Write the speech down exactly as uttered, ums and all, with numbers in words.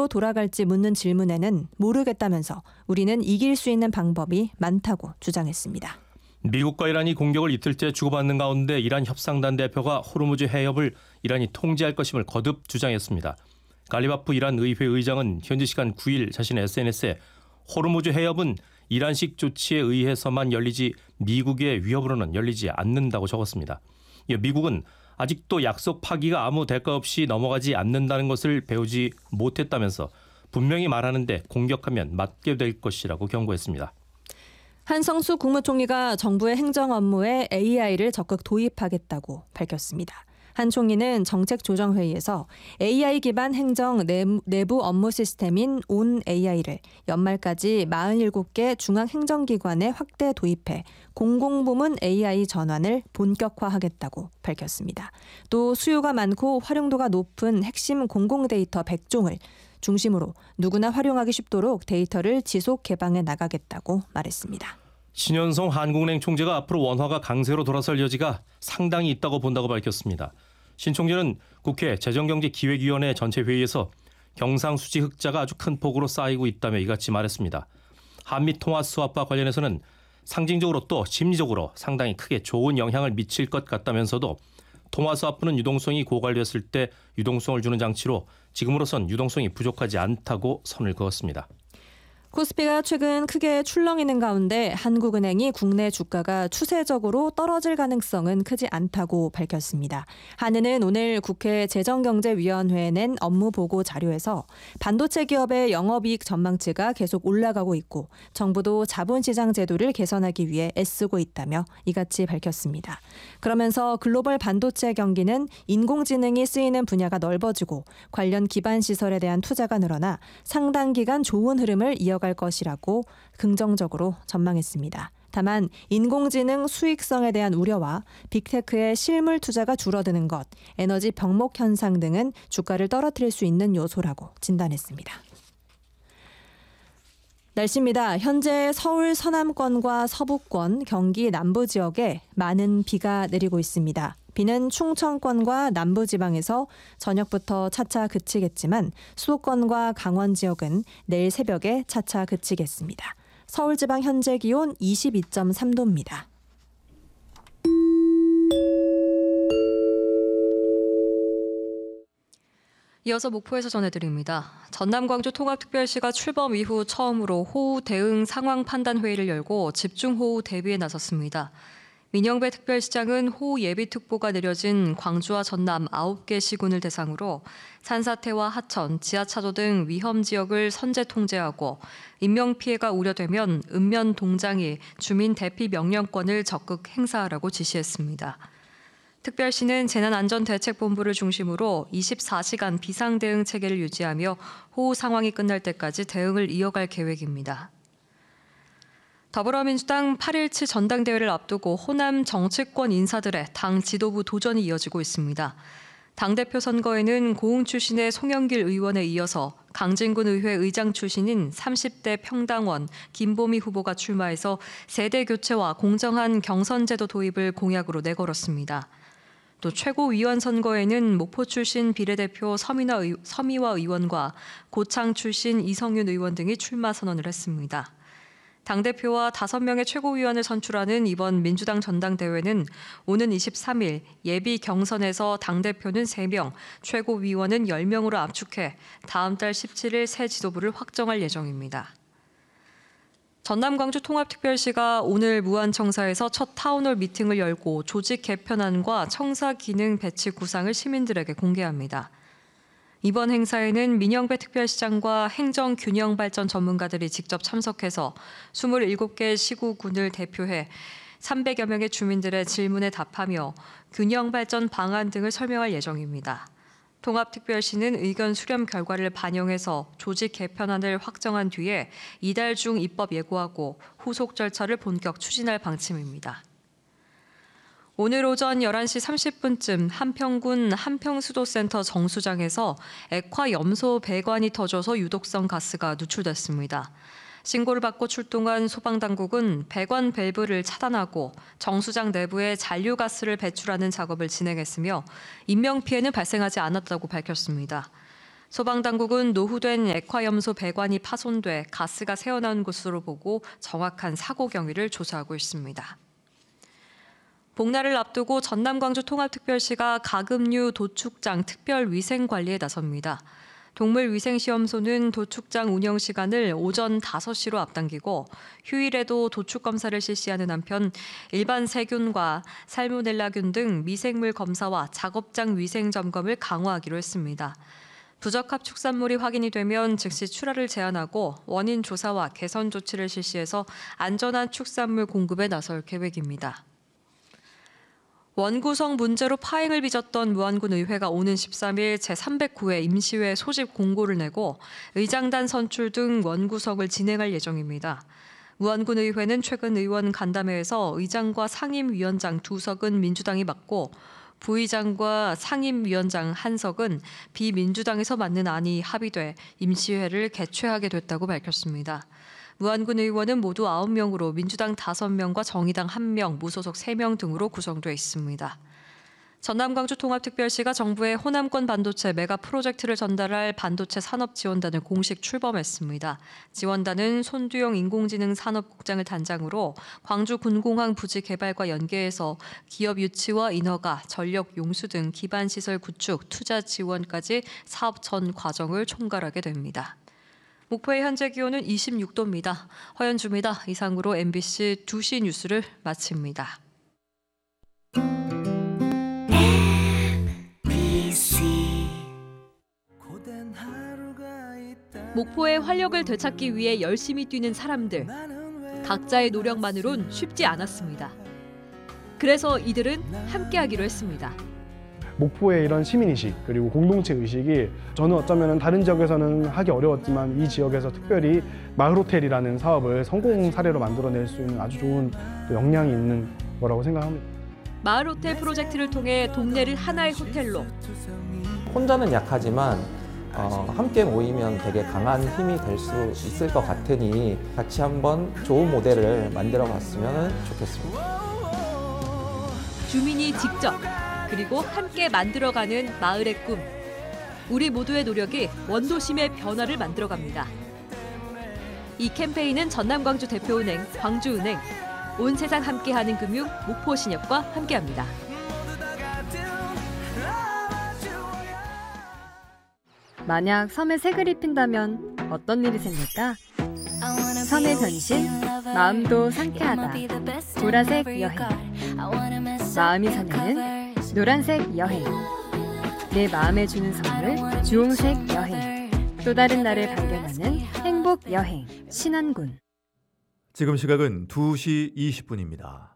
어디로 돌아갈지 묻는 질문에는 모르겠다면서 우리는 이길 수 있는 방법이 많다고 주장했습니다. 미국과 이란이 공격을 이틀째 주고받는 가운데 이란 협상단 대표가 호르무즈 해협을 이란이 통제할 것임을 거듭 주장했습니다. 갈리바프 이란 의회 의장은 현지 시간 구 일 자신의 에스엔에스에 호르무즈 해협은 이란식 조치에 의해서만 열리지 미국의 위협으로는 열리지 않는다고 적었습니다. 미국은 아직도 약속 파기가 아무 대가 없이 넘어가지 않는다는 것을 배우지 못했다면서 분명히 말하는데 공격하면 맞게 될 것이라고 경고했습니다. 한성수 국무총리가 정부의 행정 업무에 에이아이를 적극 도입하겠다고 밝혔습니다. 한 총리는 정책조정회의에서 에이아이 기반 행정 내부 업무 시스템인 온 에이아이를 연말까지 사십칠 개 중앙행정기관에 확대 도입해 공공부문 에이아이 전환을 본격화하겠다고 밝혔습니다. 또 수요가 많고 활용도가 높은 핵심 공공데이터 백 종을 중심으로 누구나 활용하기 쉽도록 데이터를 지속 개방해 나가겠다고 말했습니다. 신현성 한국은행 총재가 앞으로 원화가 강세로 돌아설 여지가 상당히 있다고 본다고 밝혔습니다. 신 총재는 국회 재정경제기획위원회 전체 회의에서 경상수지 흑자가 아주 큰 폭으로 쌓이고 있다며 이같이 말했습니다. 한미 통화 수합과 관련해서는 상징적으로 또 심리적으로 상당히 크게 좋은 영향을 미칠 것 같다면서도 통화 수합부는 유동성이 고갈됐을 때 유동성을 주는 장치로 지금으로선 유동성이 부족하지 않다고 선을 그었습니다. 코스피가 최근 크게 출렁이는 가운데 한국은행이 국내 주가가 추세적으로 떨어질 가능성은 크지 않다고 밝혔습니다. 한은은 오늘 국회 재정경제위원회에 낸 업무보고 자료에서 반도체 기업의 영업이익 전망치가 계속 올라가고 있고 정부도 자본시장 제도를 개선하기 위해 애쓰고 있다며 이같이 밝혔습니다. 그러면서 글로벌 반도체 경기는 인공지능이 쓰이는 분야가 넓어지고 관련 기반 시설에 대한 투자가 늘어나 상당 기간 좋은 흐름을 이어갈 것이라고 긍정적으로 전망했습니다. 다만 인공지능 수익성에 대한 우려와 빅테크의 실물 투자가 줄어드는 것, 에너지 병목 현상 등은 주가를 떨어뜨릴 수 있는 요소라고 진단했습니다. 날씨입니다. 현재 서울 서남권과 서부권, 경기 남부 지역에 많은 비가 내리고 있습니다. 비는 충청권과 남부지방에서 저녁부터 차차 그치겠지만 수도권과 강원 지역은 내일 새벽에 차차 그치겠습니다. 서울지방 현재 기온 이십이 점 삼 도입니다. 이어서 목포에서 전해드립니다. 전남 광주 통합특별시가 출범 이후 처음으로 호우 대응 상황 판단 회의를 열고 집중호우 대비에 나섰습니다. 민영배 특별시장은 호우 예비특보가 내려진 광주와 전남 아홉 개 시군을 대상으로 산사태와 하천, 지하차도 등 위험 지역을 선제 통제하고 인명피해가 우려되면 읍면 동장이 주민 대피 명령권을 적극 행사하라고 지시했습니다. 특별시는 재난안전대책본부를 중심으로 이십사 시간 비상대응 체계를 유지하며 호우 상황이 끝날 때까지 대응을 이어갈 계획입니다. 더불어민주당 팔 일치 전당대회를 앞두고 호남 정치권 인사들의 당 지도부 도전이 이어지고 있습니다. 당대표 선거에는 고흥 출신의 송영길 의원에 이어서 강진군 의회 의장 출신인 삼십 대 평당원 김보미 후보가 출마해서 세대 교체와 공정한 경선제도 도입을 공약으로 내걸었습니다. 또 최고위원 선거에는 목포 출신 비례대표 서민화 의, 서미화 의원과 고창 출신 이성윤 의원 등이 출마 선언을 했습니다. 당대표와 다섯 명의 최고위원을 선출하는 이번 민주당 전당대회는 오는 이십삼 일 예비 경선에서 당대표는 세 명, 최고위원은 열 명으로 압축해 다음 달 십칠 일 새 지도부를 확정할 예정입니다. 전남 광주 통합특별시가 오늘 무안청사에서 첫 타운홀 미팅을 열고 조직 개편안과 청사 기능 배치 구상을 시민들에게 공개합니다. 이번 행사에는 민영배 특별시장과 행정균형발전 전문가들이 직접 참석해서 이십칠 개 시구군을 대표해 삼백여 명의 주민들의 질문에 답하며 균형발전 방안 등을 설명할 예정입니다. 통합특별시는 의견 수렴 결과를 반영해서 조직 개편안을 확정한 뒤에 이달 중 입법 예고하고 후속 절차를 본격 추진할 방침입니다. 오늘 오전 열한 시 삼십 분쯤 한평군 한평수도센터 정수장에서 액화 염소 배관이 터져서 유독성 가스가 누출됐습니다. 신고를 받고 출동한 소방당국은 배관 밸브를 차단하고 정수장 내부에 잔류가스를 배출하는 작업을 진행했으며 인명피해는 발생하지 않았다고 밝혔습니다. 소방당국은 노후된 액화염소 배관이 파손돼 가스가 새어나온 것으로 보고 정확한 사고 경위를 조사하고 있습니다. 복날을 앞두고 전남 광주 통합특별시가 가금류 도축장 특별 위생 관리에 나섭니다. 동물위생시험소는 도축장 운영 시간을 오전 다섯 시로 앞당기고 휴일에도 도축 검사를 실시하는 한편 일반 세균과 살모넬라균 등 미생물 검사와 작업장 위생 점검을 강화하기로 했습니다. 부적합 축산물이 확인이 되면 즉시 출하를 제한하고 원인 조사와 개선 조치를 실시해서 안전한 축산물 공급에 나설 계획입니다. 원구성 문제로 파행을 빚었던 무안군 의회가 오는 십삼 일 제삼백구 회 임시회 소집 공고를 내고 의장단 선출 등 원구성을 진행할 예정입니다. 무안군 의회는 최근 의원 간담회에서 의장과 상임위원장 두 석은 민주당이 맡고 부의장과 상임위원장 한 석은 비민주당에서 맡는 안이 합의돼 임시회를 개최하게 됐다고 밝혔습니다. 무안군 의원은 모두 아홉 명으로 민주당 다섯 명과 정의당 한 명, 무소속 세 명 등으로 구성되어 있습니다. 전남광주통합특별시가 정부에 호남권 반도체 메가 프로젝트를 전달할 반도체 산업지원단을 공식 출범했습니다. 지원단은 손두영 인공지능 산업국장을 단장으로 광주 군공항 부지 개발과 연계해서 기업 유치와 인허가, 전력 용수 등 기반시설 구축, 투자 지원까지 사업 전 과정을 총괄하게 됩니다. 목포의 현재 기온은 이십육 도입니다. 허연주입니다. 이상으로 엠비씨 두 시 뉴스를 마칩니다. 목포의 활력을 되찾기 위해 열심히 뛰는 사람들. 각자의 노력만으론 쉽지 않았습니다. 그래서 이들은 함께하기로 했습니다. 목포의 이런 시민의식 그리고 공동체 의식이 저는 어쩌면 다른 지역에서는 하기 어려웠지만 이 지역에서 특별히 마을호텔이라는 사업을 성공 사례로 만들어낼 수 있는 아주 좋은 역량이 있는 거라고 생각합니다. 마을호텔 프로젝트를 통해 동네를 하나의 호텔로. 혼자는 약하지만 어, 함께 모이면 되게 강한 힘이 될 수 있을 것 같으니 같이 한번 좋은 모델을 만들어 봤으면 좋겠습니다. 주민이 직접 그리고 함께 만들어가는 마을의 꿈. 우리 모두의 노력이 원도심의 변화를 만들어갑니다. 이 캠페인은 전남광주 대표은행, 광주은행, 온 세상 함께하는 금융, 목포신협과 함께합니다. 만약 섬에 색을 입힌다면 어떤 일이 생길까? 섬의 변신, 마음도 상쾌하다. 보라색 여행. 마음이 설레는 노란색 여행. 내 마음에 주는 선물, 주홍색 여행. 또 다른 나를 발견하는 행복 여행. 신안군. 지금 시각은 두 시 이십 분입니다.